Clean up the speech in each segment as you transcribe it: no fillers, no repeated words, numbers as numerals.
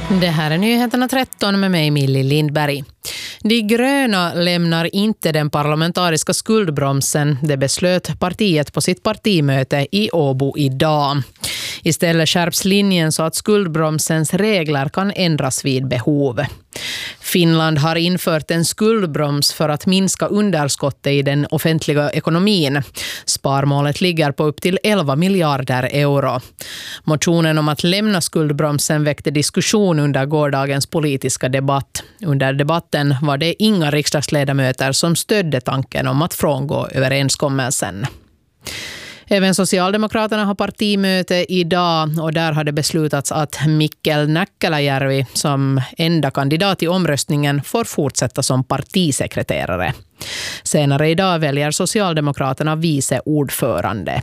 Det här är nyheterna 13 med mig, Millie Lindberg. De gröna lämnar inte den parlamentariska skuldbromsen. Det beslöt partiet på sitt partimöte i Åbo idag. Istället skärps linjen så att skuldbromsens regler kan ändras vid behov. Finland har infört en skuldbroms för att minska underskottet i den offentliga ekonomin. Sparmålet ligger på upp till 11 miljarder euro. Motionen om att lämna skuldbromsen väckte diskussion under gårdagens politiska debatt. Under debatten var det inga riksdagsledamöter som stödde tanken om att frångå överenskommelsen. Även Socialdemokraterna har partimöte idag och där har det beslutats att Mikkel Näkkäläjärvi som enda kandidat i omröstningen får fortsätta som partisekreterare. Senare idag väljer Socialdemokraterna vice ordförande.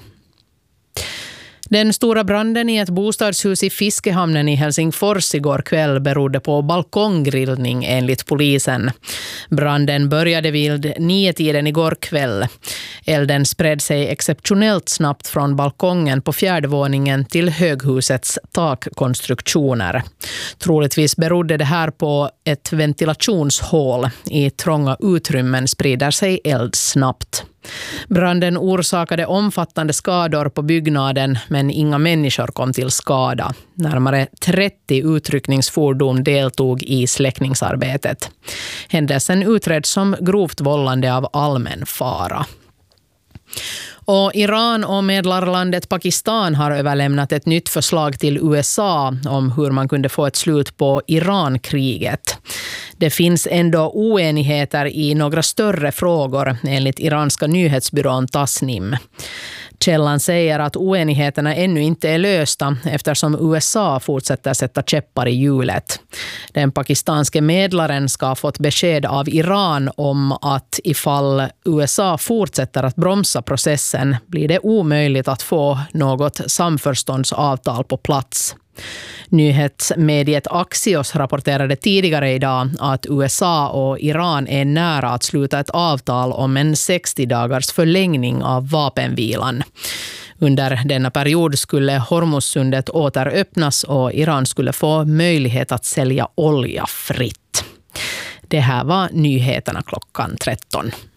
Den stora branden i ett bostadshus i Fiskehamnen i Helsingfors igår kväll berodde på balkonggrillning enligt polisen. Branden började vid 9-tiden igår kväll. Elden spred sig exceptionellt snabbt från balkongen på fjärde våningen till höghusets takkonstruktioner. Troligtvis berodde det här på ett ventilationshål. I trånga utrymmen sprider sig eld snabbt. Branden orsakade omfattande skador på byggnaden men inga människor kom till skada. Närmare 30 utryckningsfordon deltog i släckningsarbetet. Händelsen utreds som grovt vållande av allmän fara. Och Iran och medlarlandet Pakistan har överlämnat ett nytt förslag till USA om hur man kunde få ett slut på Irankriget. Det finns ändå oenigheter i några större frågor enligt iranska nyhetsbyrån Tasnim. Källan säger att oenigheterna ännu inte är lösta eftersom USA fortsätter sätta käppar i hjulet. Den pakistanske medlaren ska ha fått besked av Iran om att ifall USA fortsätter att bromsa processen blir det omöjligt att få något samförståndsavtal på plats. Nyhetsmediet Axios rapporterade tidigare idag att USA och Iran är nära att sluta ett avtal om en 60-dagars förlängning av vapenvilan. Under denna period skulle Hormuzsundet återöppnas och Iran skulle få möjlighet att sälja olja fritt. Det här var nyheterna klockan 13.